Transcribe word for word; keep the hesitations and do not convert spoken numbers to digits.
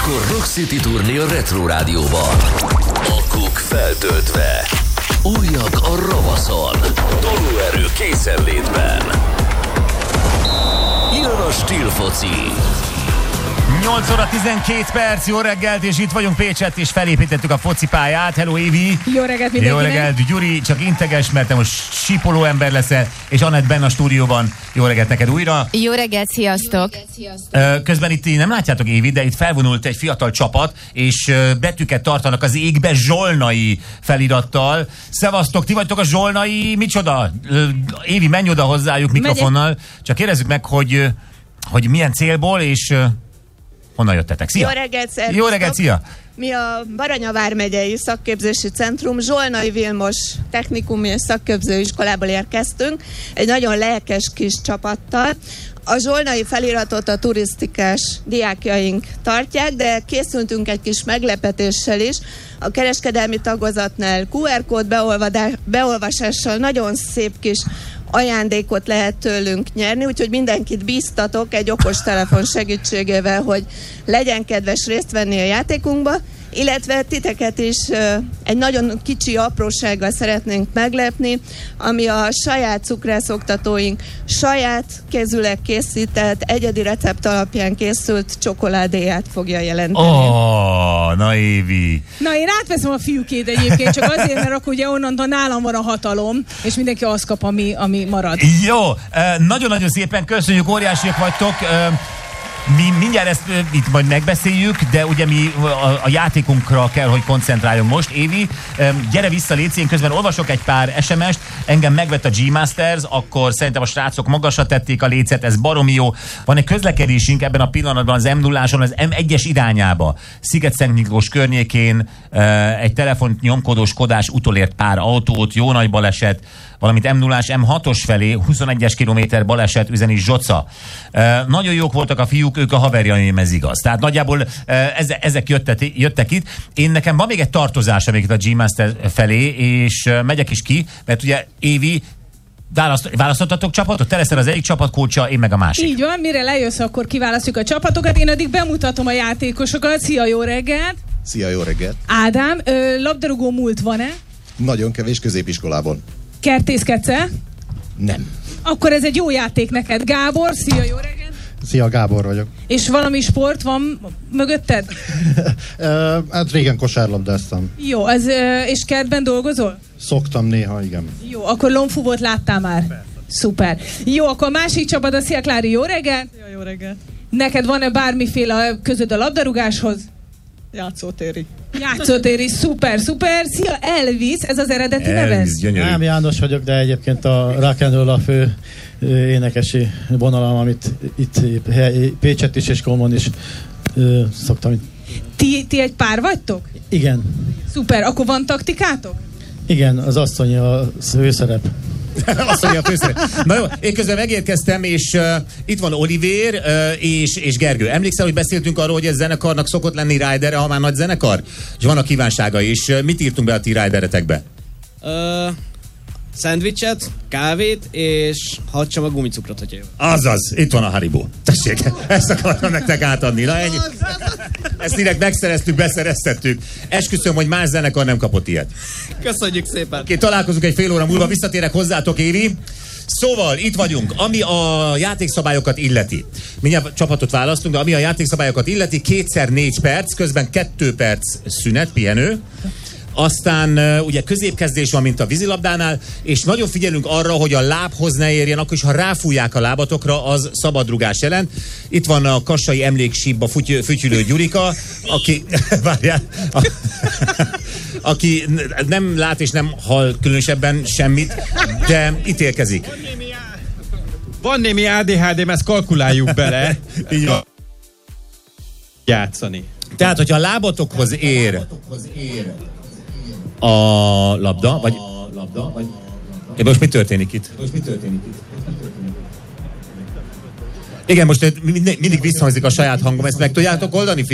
Akkor Rock City turné a Retro Rádióban. Akkuk feltöltve. Újak a ravaszon. Tolóerő készenlétben. Jön a stílfoci. nyolc óra tizenkét perc, jó reggelt, és itt vagyunk Pécsett, és felépítettük a focipályát. Hello, Évi! Jó reggelt mindenkinek! Jó reggelt, Gyuri, csak integes, mert te most sípoló ember leszel, és Anett benne a stúdióban. Jó reggelt neked újra! Jó reggelt, sziasztok! Közben itt nem látjátok, Évi, de itt felvonult egy fiatal csapat, és betűket tartanak az égbe zsolnai felirattal. Szevasztok, ti vagytok a zsolnai, micsoda? Évi, menj oda hozzájuk mikrofonnal. Megyek. Csak kérdezzük meg, hogy, hogy milyen célból, és honnan jöttetek? Szia! Jó reggelt, szervusztok! Jó reggelt, szia! Mi a Baranya vármegyei szakképzési centrum Zsolnai Vilmos technikumi és szakképző iskolából érkeztünk, egy nagyon lelkes kis csapattal. A zsolnai feliratot a turisztikás diákjaink tartják, de készültünk egy kis meglepetéssel is. A kereskedelmi tagozatnál kú er kód beolvasással nagyon szép kis ajándékot lehet tőlünk nyerni, úgyhogy mindenkit bíztatok egy okostelefon segítségével, hogy legyen kedves részt venni a játékunkba, illetve titeket is egy nagyon kicsi aprósággal szeretnénk meglepni, ami a saját cukrászoktatóink saját kezüleg készített, egyedi recept alapján készült csokoládéját fogja jelenteni. Oh, na Évi! Na, én átveszem a fiúkét egyébként, csak azért, mert akkor ugye onnantól nálam van a hatalom, és mindenki azt kap, ami, ami marad. Jó, nagyon-nagyon szépen köszönjük, óriásiak vagytok. Mi mindjárt ezt itt majd megbeszéljük, de ugye mi a, a játékunkra kell, hogy koncentráljunk most. Évi, gyere vissza, légy, én közben olvasok egy pár es em est, engem megvett a G-Masters, akkor szerintem a srácok magasra tették a lécet, ez baromi jó. Van egy közlekedésünk ebben a pillanatban az em nulláson, az em egyes irányába. Sziget-Szent Miklós környékén egy telefont nyomkodós Kodás utolért pár autót, jó nagy baleset, valamint em nullás em hatos felé huszonegyes kilométer baleset, üzeni Zsoca. E, nagyon jók voltak a fiúk, ők a haverjaim, ez igaz. Tehát nagyjából e, ezek jöttek, jöttek itt. Én nekem van még egy tartozás, amiket a G-Master felé, és e, megyek is ki, mert ugye Évi, választ, választottatok csapatot? Te leszel az egyik csapatkócsa, én meg a másik. Így van, mire lejössz, akkor kiválasztjuk a csapatokat. Én addig bemutatom a játékosokat. Szia, jó reggelt! Szia, jó reggelt! Ádám, ö, labdarúgó múlt van-e? Nagyon kevés, középiskolában. Kertészkedsz-e? Nem. Akkor ez egy jó játék neked. Gábor, szia, jó reggelt! Szia, Gábor vagyok. És valami sport van mögötted? uh, hát régen kosárlabdáztam. Jó, az, uh, és kertben dolgozol? Szoktam néha, igen. Jó, akkor lomfúvót láttál már? Persze. Szuper. Jó, akkor a másik csapat, a Szia Klári, jó reggelt? Szia, jó reggelt. Neked van-e bármiféle közöd a labdarúgáshoz? Játszótéri. Játszótéri, szuper, szuper. Szia, Elvis, ez az eredeti Elvis, neved? gyönyörű. Nem, János vagyok, de egyébként a rock and roll a fő énekesi vonalam, amit itt Pécsett is és Komon is ö, szoktam. Ti, ti egy pár vagytok? Igen. Szuper, akkor van taktikátok? Igen, az asszony a főszerep. Azt mondja a főszerep. Na jó, én közben megérkeztem, és uh, itt van Olivér uh, és, és Gergő. Emlékszel, hogy beszéltünk arról, hogy ez zenekarnak szokott lenni rider, ha már nagy zenekar? És van a kívánsága is. Uh, mit írtunk be a ti rideretekbe? Uh, szendvicset, kávét, és hadcsomag gumicukrot, hogyha jó. Azaz, itt van a Haribo. Tessék, ezt akartam nektek átadni. Na ennyi. Ezt direkt megszereztük, beszereztettük. Esküszöm, hogy más zenekar nem kapott ilyet. Köszönjük szépen. Oké, találkozunk egy fél óra múlva, visszatérek hozzátok, Évi. Szóval, itt vagyunk, ami a játékszabályokat illeti. Mindjárt csapatot választunk, de ami a játékszabályokat illeti, kétszer négy perc, közben kettő perc szünet, pihenő. Aztán uh, ugye középkezdés van, mint a vízilabdánál, és nagyon figyelünk arra, hogy a lábhoz ne érjen, akkor is, ha ráfújják a lábatokra, az szabadrugás jelent. Itt van a kassai emléksíbba füty- fütyülő Gyurika, aki, várjál, a, aki nem lát és nem hall különösebben semmit, de ítélkezik. Van némi á dé há dém, ezt kalkuláljuk bele. Így van. Játszani. Tehát, hogyha a lábatokhoz ér a labda, vagy... Ja, most mi történik itt? Igen, most mindig visszahangzik a saját hangom, ezt meg tudjátok oldani?